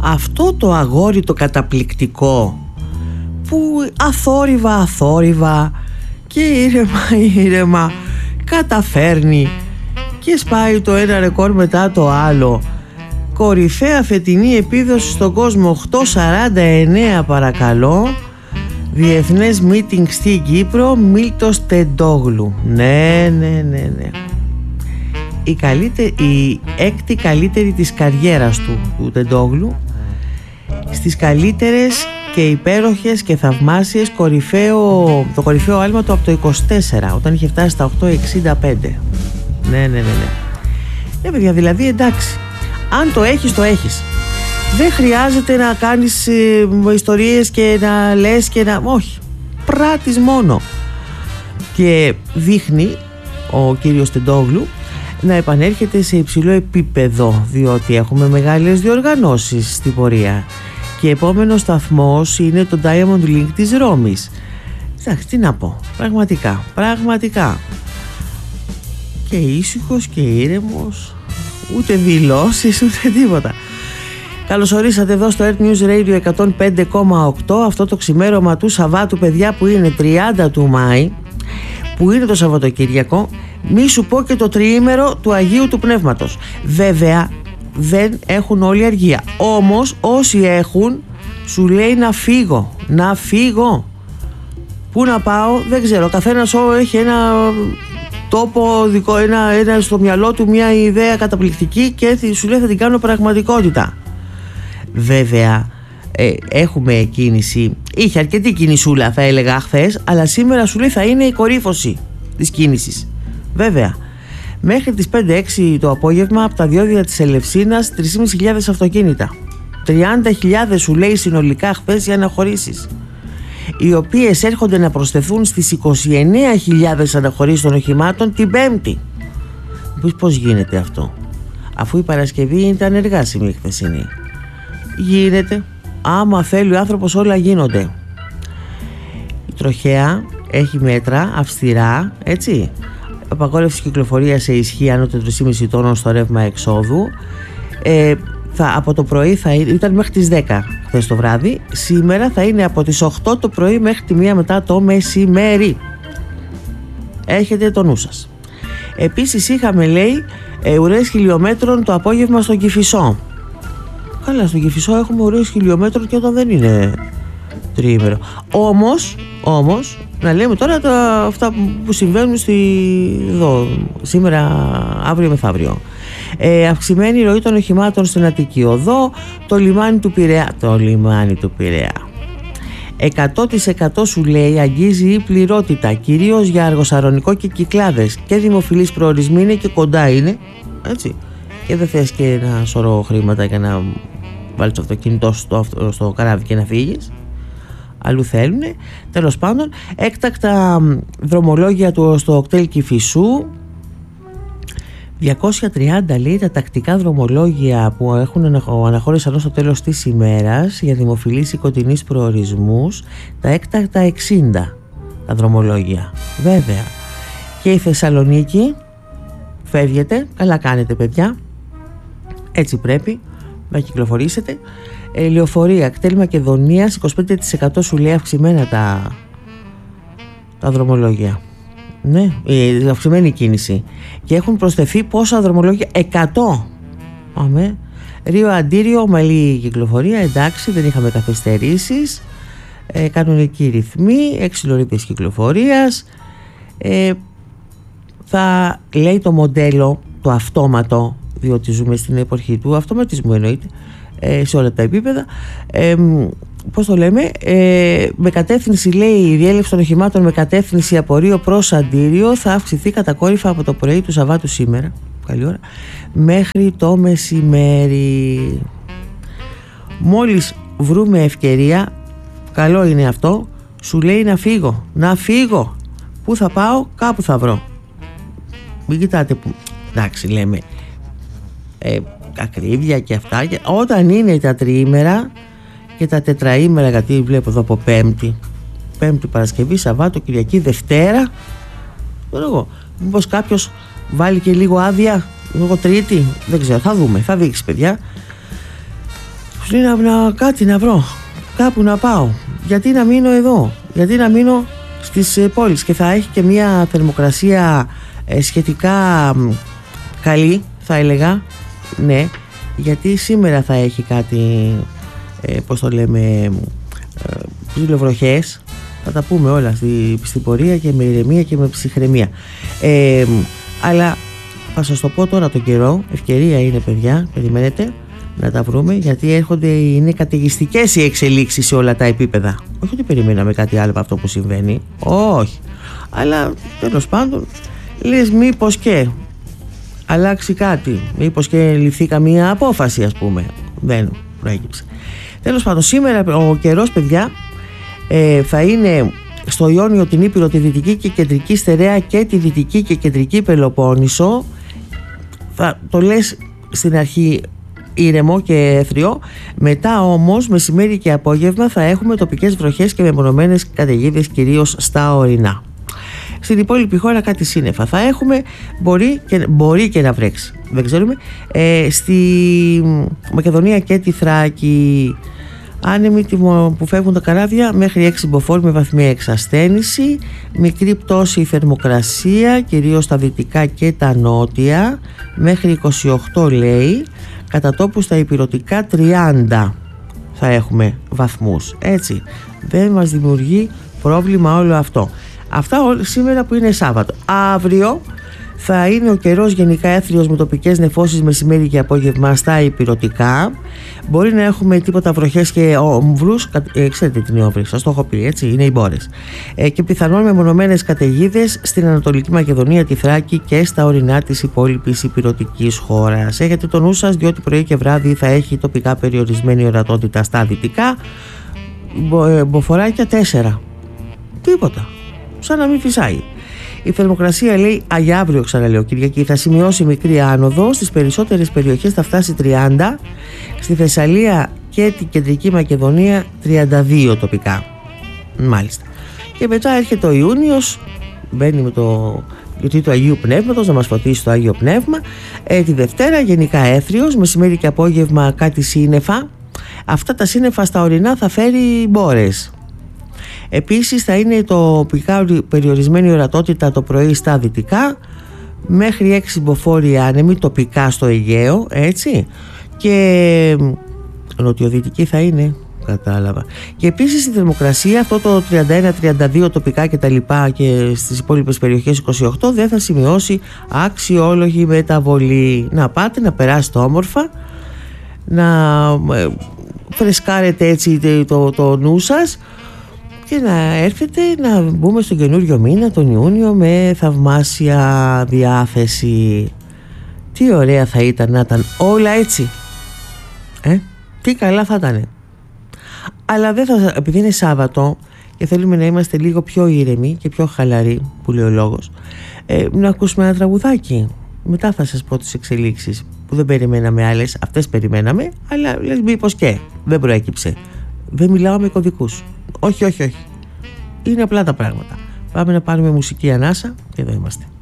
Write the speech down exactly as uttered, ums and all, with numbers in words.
αυτό το αγόρι το καταπληκτικό που αθόρυβα αθόρυβα και ήρεμα ήρεμα καταφέρνει και σπάει το ένα ρεκόρ μετά το άλλο. Κορυφαία φετινή επίδοση στον κόσμο, οκτώ σαράντα εννέα παρακαλώ. Διεθνές meeting στην Κύπρο, Μίλτος Τεντόγλου. Ναι, ναι, ναι, ναι. Η, καλύτερη, η έκτη καλύτερη της καριέρας του, του Τεντόγλου, στις καλύτερες και υπέροχες και θαυμάσιες κορυφαίο, το κορυφαίο άλμα του από το είκοσι τέσσερα, όταν είχε φτάσει στα οκτώ εξήντα πέντε. Ναι, ναι, ναι, ναι. Ναι, παιδιά, δηλαδή εντάξει, αν το έχεις, το έχεις. Δεν χρειάζεται να κάνεις ε, ιστορίες και να λες και να... Όχι, πράττεις μόνο. Και δείχνει ο κύριος Τεντόγλου να επανέρχεται σε υψηλό επίπεδο, διότι έχουμε μεγάλες διοργανώσεις στην πορεία. Και επόμενος σταθμός είναι το Diamond League της Ρώμης. Εντάξει, τι να πω, πραγματικά, πραγματικά. Και ήσυχος και ήρεμος, ούτε δηλώσεις ούτε τίποτα. Καλώς ορίσατε εδώ στο Earth News Radio εκατόν πέντε κόμμα οκτώ, αυτό το ξημέρωμα του Σαββάτου, παιδιά, που είναι τριάντα του Μάη, που είναι το Σαββατοκύριακο. Μη σου πω και το τριήμερο του Αγίου του Πνεύματος. Βέβαια δεν έχουν όλοι αργία, όμως όσοι έχουν σου λέει να φύγω, να φύγω. Πού να πάω δεν ξέρω, ο καθένας έχει ένα τόπο δικό, ένα, ένα στο μυαλό του μια ιδέα καταπληκτική και σου λέει θα την κάνω πραγματικότητα. Βέβαια ε, έχουμε κίνηση, είχε αρκετή κινησούλα θα έλεγα χθες, αλλά σήμερα σου λέει θα είναι η κορύφωση της κίνησης. Βέβαια μέχρι τις πέντε έξι το απόγευμα από τα διόδια της Ελευσίνας τρεις χιλιάδες πεντακόσια αυτοκίνητα, τριάντα χιλιάδες σου λέει συνολικά χθες οι αναχωρήσεις, οι οποίες έρχονται να προσθεθούν στις είκοσι εννέα χιλιάδες αναχωρήσεις των οχημάτων την Πέμπτη. Πώς γίνεται αυτό, αφού η Παρασκευή ήταν εργάσιμη η χθεσινή? Γίνεται, άμα θέλει ο άνθρωπος όλα γίνονται. Η τροχέα έχει μέτρα αυστηρά, έτσι. Απαγόρευση κυκλοφορία σε ισχύ άνω των τρεις κόμμα πέντε τόνων στο ρεύμα εξόδου. ε, θα, Από το πρωί θα ήταν μέχρι τις δέκα χθες το βράδυ. Σήμερα θα είναι από τις οκτώ το πρωί μέχρι τη μία μετά το μεσημέρι. Έχετε το νου σας. Επίσης είχαμε λέει ε, ουρές χιλιόμετρων το απόγευμα στον Κηφισό. Καλά, στον Κηφισό έχουμε ουρές χιλιόμετρων και όταν δεν είναι τριήμερο. Όμως, όμως να λέμε τώρα τα, αυτά που συμβαίνουν στη, εδώ, σήμερα, αύριο μεθαύριο. Ε, αυξημένη ροή των οχημάτων στην Αττική Οδό, το λιμάνι του Πειραιά. Το λιμάνι του Πειραιά. εκατό τοις εκατό σου λέει αγγίζει η πληρότητα, κυρίως για Αργοσαρονικό και Κυκλάδες. Και δημοφιλείς προορισμοί είναι και κοντά είναι, έτσι. Και δεν θες και ένα σωρό χρήματα για να βάλεις το αυτοκίνητό στο, στο καράβι και να φύγεις. Αλλού θέλουν. Τέλος πάντων, έκτακτα δρομολόγια του στο κτέλ Κηφισού. διακόσια τριάντα λέει τα τακτικά δρομολόγια που έχουν αναχώρηση ανώ στο τέλος της ημέρας για δημοφιλείς ή κοντινείς προορισμούς. Τα έκτακτα εξήντα τα δρομολόγια. Βέβαια. Και η Θεσσαλονίκη φεύγετε. Καλά κάνετε, παιδιά. Έτσι πρέπει να κυκλοφορήσετε. Ε, λεωφορεία, κτέλ Μακεδονίας, είκοσι πέντε τοις εκατό σου λέει αυξημένα τα, τα δρομολόγια. Ναι, η αυξημένη κίνηση. Και έχουν προσθεθεί πόσα δρομολόγια? εκατό. Πάμε. Ρίο Αντίριο, ομαλή κυκλοφορία. Εντάξει, δεν είχαμε καθυστερήσεις. Ε, κανονικοί ρυθμοί, έξι λωρίδες κυκλοφορίας. Ε, θα λέει το μοντέλο, το αυτόματο, διότι ζούμε στην εποχή του αυτοματισμού εννοείται, ε, σε όλα τα επίπεδα. Ε, πώς το λέμε, ε, με κατεύθυνση λέει η διέλευση των οχημάτων με κατεύθυνση από Ρίο προς Αντίριο θα αυξηθεί κατακόρυφα από το πρωί του Σαββάτου σήμερα, καλή ώρα, μέχρι το μεσημέρι. Μόλις βρούμε ευκαιρία, καλό είναι αυτό, σου λέει να φύγω, να φύγω. Πού θα πάω? Κάπου θα βρω. Μην κοιτάτε που, εντάξει λέμε, ε, ακρίβεια και αυτά, και όταν είναι τα τριήμερα και τα τετραήμερα, γιατί βλέπω εδώ από Πέμπτη, Πέμπτη, Παρασκευή, Σαββάτο, Κυριακή, Δευτέρα, δεν εγώ, μήπως κάποιος βάλει και λίγο άδεια, λίγο Τρίτη, δεν ξέρω, θα δούμε, θα δείξει, παιδιά. Σου λέει να, να, κάτι να βρω, κάπου να πάω. Γιατί να μείνω εδώ, γιατί να μείνω στις ε, πόλεις. Και θα έχει και μια θερμοκρασία ε, σχετικά ε, καλή, θα έλεγα. Ναι, γιατί σήμερα θα έχει κάτι, ε, πώς το λέμε, ε, βροχές. Θα τα πούμε όλα στη, στην πορεία και με ηρεμία και με ψυχραιμία. Ε, αλλά θα σας το πω τώρα τον καιρό. Ευκαιρία είναι, παιδιά, περιμένετε να τα βρούμε, γιατί έρχονται, είναι καταιγιστικές οι εξελίξεις σε όλα τα επίπεδα. Όχι ότι περιμέναμε κάτι άλλο από αυτό που συμβαίνει, όχι, αλλά τέλος πάντων λες μήπως και αλλάξει κάτι, μήπως και ληφθεί καμία απόφαση, ας πούμε. Δεν προέκυψε. Τέλος πάντων, σήμερα ο καιρός, παιδιά, ε, θα είναι στο Ιόνιο, την Ήπειρο, τη Δυτική και Κεντρική Στερέα και τη Δυτική και Κεντρική Πελοπόννησο. Θα το λες στην αρχή ήρεμο και έθριο. Μετά όμως, μεσημέρι και απόγευμα, θα έχουμε τοπικές βροχές και μεμονωμένες καταιγίδες, κυρίως στα ορεινά. Στην υπόλοιπη χώρα κάτι σύννεφα θα έχουμε, μπορεί και, μπορεί και να βρέξει, δεν ξέρουμε. ε, Στη Μακεδονία και τη Θράκη άνεμοι που φεύγουν τα καράβια μέχρι έξι μποφόρ με βαθμία εξασθένηση. Μικρή πτώση η θερμοκρασία, κυρίως στα δυτικά και τα νότια, μέχρι είκοσι οκτώ λέει. Κατά τόπου στα ηπειρωτικά τριάντα θα έχουμε βαθμούς. Έτσι, δεν μας δημιουργεί πρόβλημα όλο αυτό. Αυτά σήμερα που είναι Σάββατο. Αύριο θα είναι ο καιρός γενικά έθριος με τοπικές νεφώσεις μεσημέρι και απόγευμα στα ηπειρωτικά. Μπορεί να έχουμε τίποτα βροχές και όμβρους. Ε, ξέρετε τι είναι όμβροι, σας το έχω πει, έτσι, είναι οι μπόρες. Ε, και πιθανόν μεμονωμένες καταιγίδες στην Ανατολική Μακεδονία, τη Θράκη και στα ορεινά της υπόλοιπης ηπειρωτικής χώρας. Έχετε το νου σας, διότι πρωί και βράδυ θα έχει τοπικά περιορισμένη ορατότητα στα δυτικά. Μπο, ε, μποφοράκια τέσσερα. Τίποτα. Σαν να μην φυσάει. Η θερμοκρασία, λέει, για αύριο, ξαναλέω, Κυριακή, θα σημειώσει μικρή άνοδο. Στις περισσότερες περιοχές θα φτάσει τριάντα. Στη Θεσσαλία και την Κεντρική Μακεδονία τριάντα δύο τοπικά. Μάλιστα. Και μετά έρχεται ο Ιούνιος, μπαίνει με το γιορτή του Αγίου Πνεύματος να μας φωτίσει το Άγιο Πνεύμα. Ε, τη Δευτέρα γενικά έθριος, μεσημέρι και απόγευμα κάτι σύννεφα. Αυτά τα σύννεφα στα ορεινά θα φέρει μπόρες. Επίσης θα είναι τοπικά περιορισμένη ορατότητα το πρωί στα δυτικά, μέχρι έξι μποφόρ άνεμοι τοπικά στο Αιγαίο, έτσι, και νοτιοδυτική θα είναι, κατάλαβα. Και επίσης η θερμοκρασία, αυτό το τριάντα ένα τριάντα δύο τοπικά και τα λοιπά, και στις υπόλοιπες περιοχές είκοσι οκτώ, δεν θα σημειώσει αξιόλογη μεταβολή. Να πάτε να περάσετε όμορφα, να φρεσκάρετε έτσι το, το νου σας και να έρθετε να μπούμε στον καινούριο μήνα, τον Ιούνιο, με θαυμάσια διάθεση. Τι ωραία θα ήταν να ήταν όλα έτσι, ε? Τι καλά θα ήταν. Αλλά δεν θα, επειδή είναι Σάββατο και θέλουμε να είμαστε λίγο πιο ήρεμοι και πιο χαλαροί, που λέει ο λόγος, ε, να ακούσουμε ένα τραγουδάκι. Μετά θα σας πω τις εξελίξεις που δεν περιμέναμε άλλες. Αυτές περιμέναμε, αλλά λες μήπως και δεν προέκυψε. Δεν μιλάω με κωδικούς. Όχι, όχι, όχι. Είναι απλά τα πράγματα. Πάμε να πάρουμε μουσική ανάσα και εδώ είμαστε.